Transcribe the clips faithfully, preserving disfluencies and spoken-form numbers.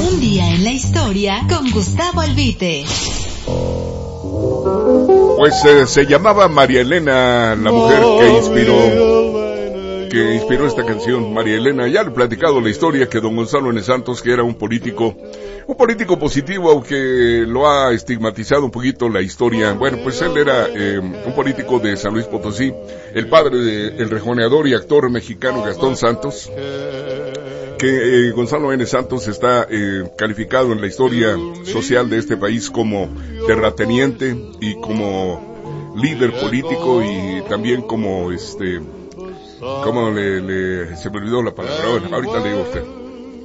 Un día en la historia con Gustavo Albite. Pues eh, se llamaba María Elena, la mujer que inspiró que inspiró esta canción. María Elena, ya le he platicado la historia que don Gonzalo N. Santos, que era un político, un político positivo, aunque lo ha estigmatizado un poquito la historia. Bueno, pues él era eh, un político de San Luis Potosí, el padre del rejoneador y actor mexicano Gastón Santos, que eh, Gonzalo N. Santos está eh, calificado en la historia social de este país como terrateniente y como líder político y también como este... ¿Cómo le, le, se me olvidó la palabra? Bueno, ahorita le digo a usted.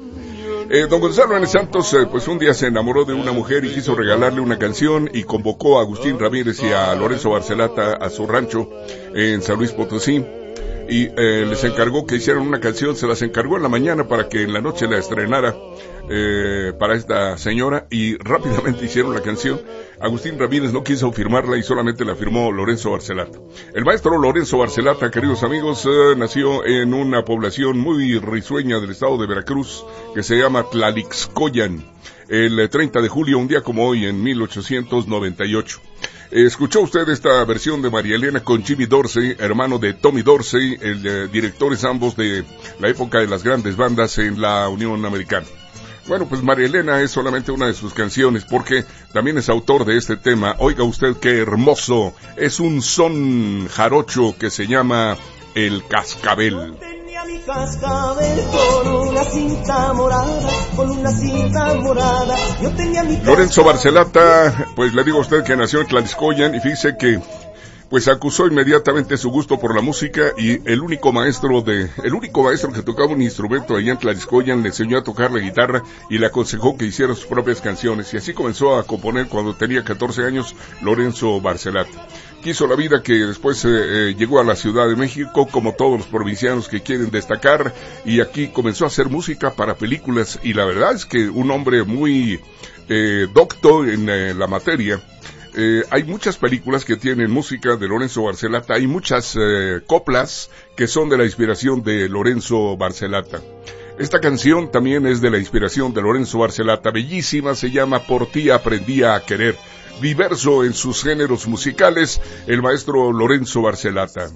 Eh, don Gonzalo N. Santos, eh, pues un día se enamoró de una mujer y quiso regalarle una canción y convocó a Agustín Ramírez y a Lorenzo Barcelata a su rancho en San Luis Potosí y eh, les encargó que hicieran una canción. Se las encargó en la mañana para que en la noche la estrenara eh, para esta señora y rápidamente hicieron la canción. Agustín Ramírez no quiso firmarla y solamente la firmó Lorenzo Barcelata. El maestro Lorenzo Barcelata, queridos amigos, eh, nació en una población muy risueña del estado de Veracruz que se llama Tlalixcoyan el treinta de julio, un día como hoy, en mil ochocientos noventa y ocho. Escuchó usted esta versión de María Elena con Jimmy Dorsey, hermano de Tommy Dorsey, el eh, directores ambos de la época de las grandes bandas en la Unión Americana. Bueno, pues María Elena es solamente una de sus canciones porque también es autor de este tema. Oiga usted qué hermoso, es un son jarocho que se llama El Cascabel. Mi cascabel con una cinta morada, con una cinta morada. Yo tenía mi Lorenzo Barcelata, pues le digo a usted que nació en Tlalixcoyan y fíjese que pues acusó inmediatamente su gusto por la música y el único maestro de, el único maestro que tocaba un instrumento allá en Tlalixcoyan le enseñó a tocar la guitarra y le aconsejó que hiciera sus propias canciones y así comenzó a componer cuando tenía catorce años Lorenzo Barcelata. Quiso la vida que después eh, eh, llegó a la Ciudad de México como todos los provincianos que quieren destacar y aquí comenzó a hacer música para películas y la verdad es que un hombre muy eh, docto en eh, la materia. Eh, hay muchas películas que tienen música de Lorenzo Barcelata, hay muchas eh, coplas que son de la inspiración de Lorenzo Barcelata. Esta canción también es de la inspiración de Lorenzo Barcelata, bellísima, se llama Por ti aprendí a querer. Diverso en sus géneros musicales, el maestro Lorenzo Barcelata.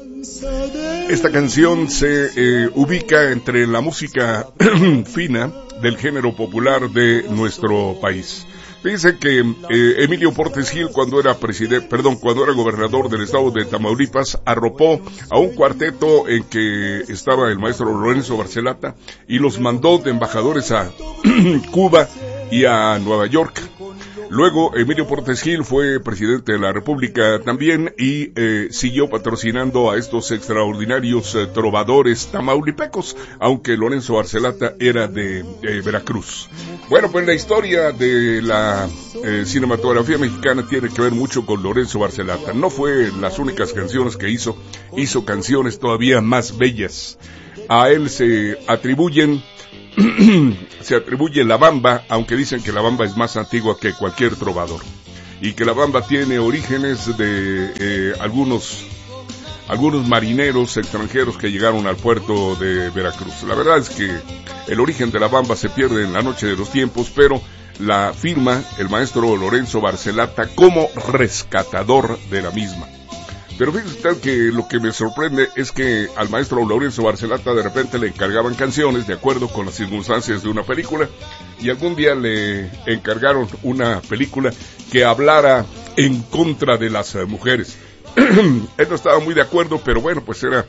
Esta canción se eh, ubica entre la música fina del género popular de nuestro país. Fíjense que eh, Emilio Portes Gil, cuando era presidente, perdón, cuando era gobernador del estado de Tamaulipas, arropó a un cuarteto en que estaba el maestro Lorenzo Barcelata y los mandó de embajadores a Cuba y a Nueva York. Luego Emilio Portes Gil fue presidente de la República también y eh, siguió patrocinando a estos extraordinarios eh, trovadores tamaulipecos, aunque Lorenzo Barcelata era de eh, Veracruz. Bueno, pues la historia de la eh, cinematografía mexicana tiene que ver mucho con Lorenzo Barcelata. No fue las únicas canciones que hizo, hizo canciones todavía más bellas. A él se atribuyen se atribuye la bamba, aunque dicen que la bamba es más antigua que cualquier trovador y que la bamba tiene orígenes de eh, algunos algunos marineros extranjeros que llegaron al puerto de Veracruz. La verdad es que el origen de la bamba se pierde en la noche de los tiempos, pero la firma el maestro Lorenzo Barcelata como rescatador de la misma. Pero fíjese usted que lo que me sorprende es que al maestro Lorenzo Barcelata de repente le encargaban canciones de acuerdo con las circunstancias de una película y algún día le encargaron una película que hablara en contra de las mujeres. Él no estaba muy de acuerdo, pero bueno, pues era